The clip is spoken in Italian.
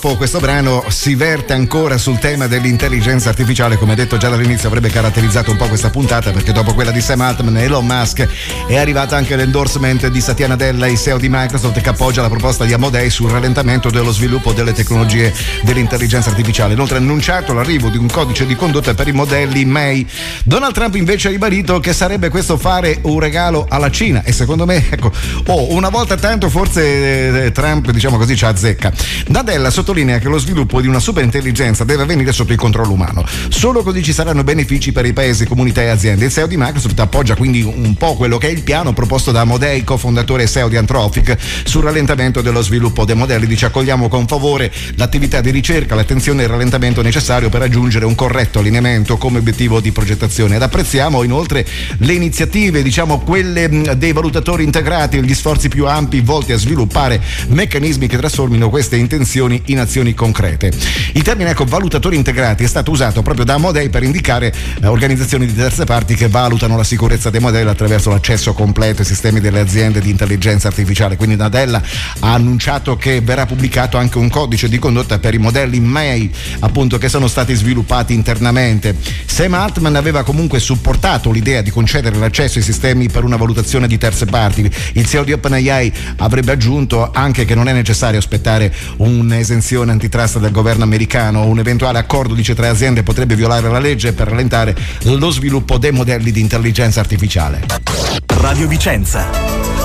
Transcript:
Questo brano si verte ancora sul tema dell'intelligenza artificiale, come detto già dall'inizio avrebbe caratterizzato un po' questa puntata, perché dopo quella di Sam Altman e Elon Musk è arrivata anche l'endorsement di Satya Nadella, il CEO di Microsoft, che appoggia la proposta di Amodei sul rallentamento dello sviluppo delle tecnologie dell'intelligenza artificiale. Inoltre ha annunciato l'arrivo di un codice di condotta per i modelli May. Donald Trump invece ha ribadito che sarebbe questo fare un regalo alla Cina, e secondo me, ecco, una volta tanto forse Trump, diciamo così, ci azzecca. Nadella sottolinea che lo sviluppo di una superintelligenza deve avvenire sotto il controllo umano. Solo così ci saranno benefici per i paesi, comunità e aziende. Il CEO di Microsoft appoggia quindi un po' quello che è il piano proposto da Amodei, cofondatore e CEO di Anthropic, sul rallentamento dello sviluppo dei modelli. Dice: accogliamo con favore l'attività di ricerca, l'attenzione e il rallentamento necessario per raggiungere un corretto allineamento come obiettivo di progettazione, ed apprezziamo inoltre le iniziative, diciamo quelle dei valutatori integrati e gli sforzi più ampi volti a sviluppare meccanismi che trasformino queste intenzioni in azioni concrete. Il termine, valutatori integrati, è stato usato proprio da Amodei per indicare organizzazioni di terze parti che valutano la sicurezza dei modelli attraverso l'accesso completo ai sistemi delle aziende di intelligenza artificiale. Quindi Nadella ha annunciato che verrà pubblicato anche un codice di condotta per i modelli May, appunto, che sono stati sviluppati internamente. Sam Altman aveva comunque supportato l'idea di concedere l'accesso ai sistemi per una valutazione di terze parti. Il CEO di OpenAI avrebbe aggiunto anche che non è necessario aspettare un'esenzione antitrust del governo americano. Un eventuale accordo, dice, tra aziende potrebbe violare la legge per rallentare lo sviluppo dei modelli di intelligenza artificiale. Radio Vicenza.